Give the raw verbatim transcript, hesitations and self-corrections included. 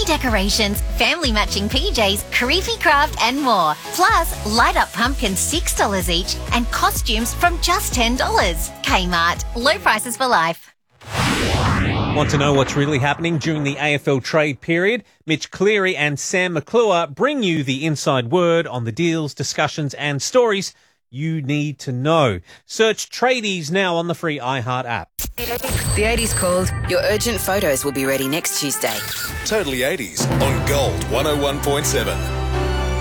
decorations, family matching P Js, creepy craft and more. Plus, light up pumpkins six dollars each and costumes from just ten dollars. Kmart, low prices for life. Want to know what's really happening during the A F L trade period? Mitch Cleary and Sam McClure bring you the inside word on the deals, discussions and stories you need to know. Search Tradies now on the free iHeart app. The eighties called. Your urgent photos will be ready next Tuesday. Totally eighties on Gold one oh one point seven.